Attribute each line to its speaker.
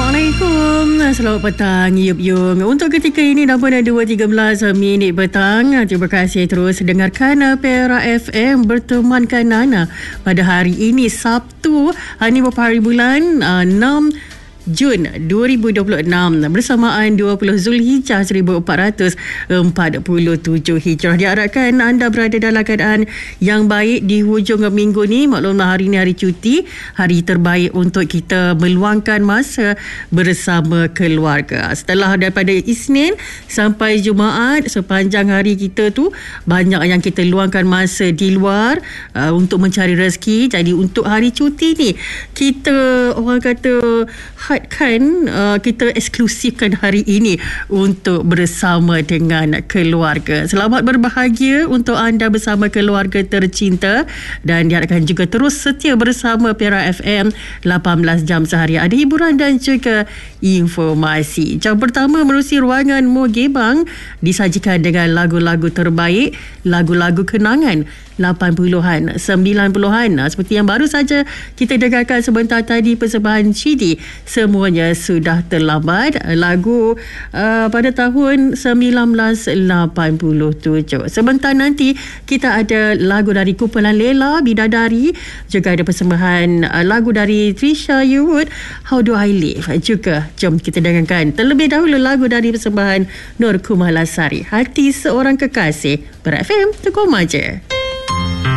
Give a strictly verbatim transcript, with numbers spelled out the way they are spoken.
Speaker 1: Assalamualaikum. Selamat petang Yup Yung. Untuk ketika ini dah pun dua tiga belas minit petang. Terima kasih terus dengarkan Perak F M bertemankan Nana pada hari ini Sabtu, hari ini berapa hari bulan enam Jun dua ribu dua puluh enam bersamaan dua puluh Zulhijjah seribu empat ratus empat puluh tujuh Hijrah. Diharapkan anda berada dalam keadaan yang baik di hujung minggu ni. Maklumlah hari ni hari cuti, hari terbaik untuk kita meluangkan masa bersama keluarga. Setelah daripada Isnin sampai Jumaat, sepanjang hari kita tu banyak yang kita luangkan masa di luar uh, untuk mencari rezeki. Jadi untuk hari cuti ni kita orang kata kan uh, kita eksklusifkan hari ini untuk bersama dengan keluarga. Selamat berbahagia untuk anda bersama keluarga tercinta dan diharapkan juga terus setia bersama Perak F M lapan belas jam sehari. Ada hiburan dan juga informasi. Jam pertama menerusi ruangan Mogebang disajikan dengan lagu-lagu terbaik, lagu-lagu kenangan lapan puluhan, sembilan puluhan. Seperti yang baru saja kita dengarkan sebentar tadi, persembahan C D Semuanya Sudah Terlambat, lagu uh, pada tahun sembilan belas lapan puluh tujuh. Sebentar nanti kita ada lagu dari kumpulan Lela, Bidadari, juga ada persembahan uh, lagu dari Trisha Yearwood, How Do I Live. Juga jom kita dengarkan terlebih dahulu lagu dari persembahan Nur Kumalasari, Hati Seorang Kekasih. Perak F M, tekom aja.